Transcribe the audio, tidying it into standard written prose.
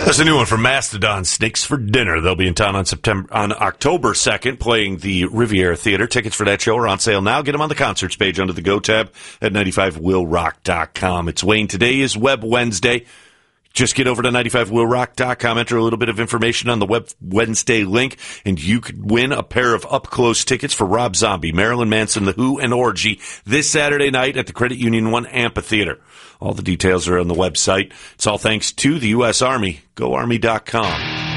There's a new one from Mastodon, Snakes for Dinner. They'll be in town on October 2nd playing the Riviera Theater. Tickets for that show are on sale now. Get them on the concerts page under the Go tab at 95willrock.com. It's Wayne. Today is Web Wednesday. Just get over to 95willrock.com, enter a little bit of information on the Web Wednesday link, and you could win a pair of up-close tickets for Rob Zombie, Marilyn Manson, The Who, and Orgy this Saturday night at the Credit Union 1 Amphitheater. All the details are on the website. It's all thanks to the U.S. Army. GoArmy.com.